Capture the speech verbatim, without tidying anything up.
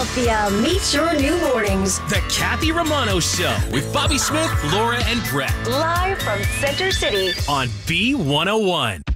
Philadelphia meets your new mornings. The Kathy Romano Show with Bobby Smith, Laura, and Brett. Live from Center City on B one oh one.